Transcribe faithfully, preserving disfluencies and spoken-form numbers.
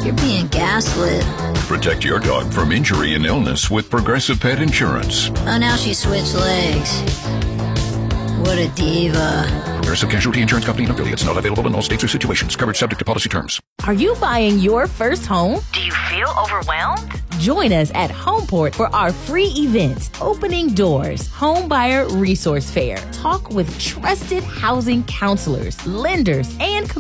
You're being gaslit. Protect your dog from injury and illness with Progressive Pet Insurance. Oh, now she switched legs. What a diva. Progressive Casualty Insurance Company and affiliates. Not available in all states or situations. Coverage subject to policy terms. Are you buying your first home? Do you feel overwhelmed? Join us at Homeport for our free event, Opening Doors, Home Buyer Resource Fair. Talk with trusted housing counselors, lenders, and